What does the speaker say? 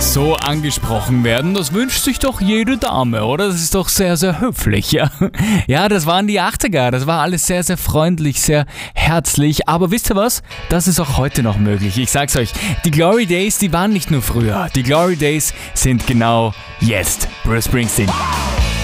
So angesprochen werden, das wünscht sich doch jede Dame, oder? Das ist doch sehr, sehr höflich, ja? Ja, das waren die 80er, das war alles sehr, sehr freundlich, sehr herzlich. Aber wisst ihr was? Das ist auch heute noch möglich. Ich sag's euch, die Glory Days, die waren nicht nur früher. Die Glory Days sind genau jetzt. Bruce Springsteen.